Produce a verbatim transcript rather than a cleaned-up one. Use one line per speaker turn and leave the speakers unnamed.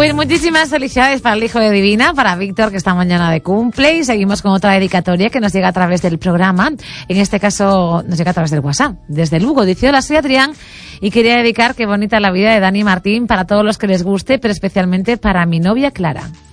Pues muchísimas felicidades para el hijo de Divina, para Víctor, que está mañana de cumple, y seguimos con otra dedicatoria que nos llega a través del programa. En este caso nos llega a través del WhatsApp, desde Lugo. Dice: hola, soy Adrián y quería dedicar Qué bonita la vida de Dani Martín para todos los que les guste, pero especialmente para mi novia Clara.